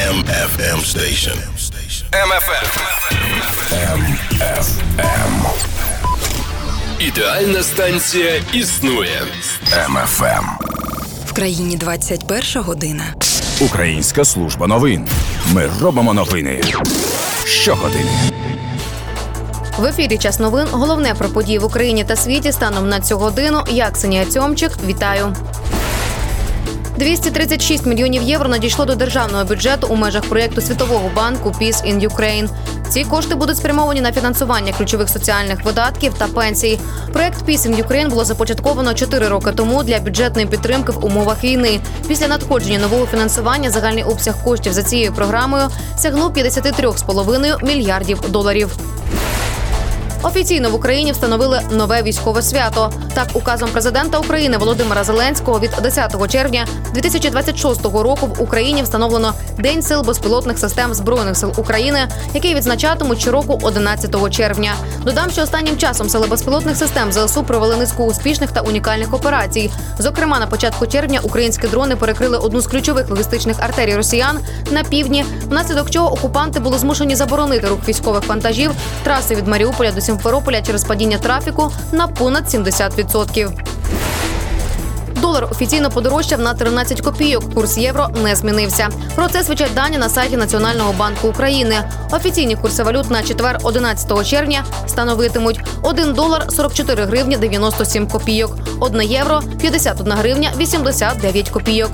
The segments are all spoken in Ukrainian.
MFM station. MFM. Ідеальна станція існує. MFM. В країні 21 година. Українська служба новин. Ми робимо новини щогодини. В ефірі «Час новин». Головне про події в Україні та світі станом на цю годину. Я, Ксенія Цьомчик, вітаю. 236 мільйонів євро надійшло до державного бюджету у межах проєкту Світового банку «Peace in Ukraine». Ці кошти будуть спрямовані на фінансування ключових соціальних видатків та пенсій. Проєкт «Peace in Ukraine» було започатковано 4 роки тому для бюджетної підтримки в умовах війни. Після надходження нового фінансування загальний обсяг коштів за цією програмою сягнув 53,5 мільярдів доларів. Офіційно в Україні встановили нове військове свято. Так, указом президента України Володимира Зеленського від 10 червня 2026 року в Україні встановлено День сил безпілотних систем Збройних сил України, який відзначатимуть щороку 11 червня. Додам, що останнім часом сили безпілотних систем ЗСУ провели низку успішних та унікальних операцій. Зокрема, на початку червня українські дрони перекрили одну з ключових логістичних артерій росіян на півдні, внаслідок чого окупанти були змушені заборонити рух військових вантажів траси від Маріуполя до Сімферополя через падіння трафіку на понад 70%. Долар офіційно подорожчав на 13 копійок. Курс євро не змінився. Про це свідчать дані на сайті Національного банку України. Офіційні курси валют на четвер 11 червня становитимуть 1 долар 44 гривні 97 копійок, 1 євро 51 гривня 89 копійок.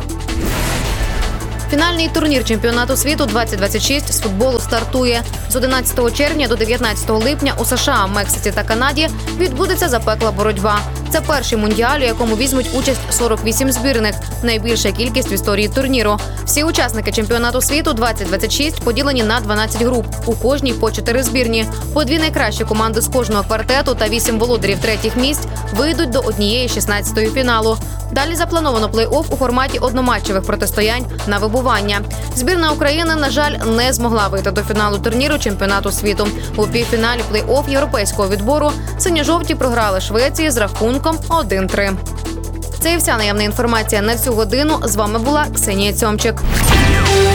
Фінальний турнір чемпіонату світу 2026 з футболу стартує. З 11 червня до 19 липня у США, Мексиці та Канаді відбудеться запекла боротьба. Це перший мундіаль, у якому візьмуть участь 48 збірних – найбільша кількість в історії турніру. Всі учасники чемпіонату світу 2026 поділені на 12 груп, у кожній по 4 збірні. По 2 найкращі команди з кожного квартету та 8 володарів третіх місць вийдуть до однієї 16-ї фіналу. Далі заплановано плей-офф у форматі одноматчевих протистоянь на вибування. Збірна України, на жаль, не змогла вийти до фіналу турніру чемпіонату світу. У півфіналі плей-офф європейського відбору синьо-жовті програли Швеції з рахунком 1-3. Це і вся наявна інформація на цю годину. З вами була Ксенія Цьомчик.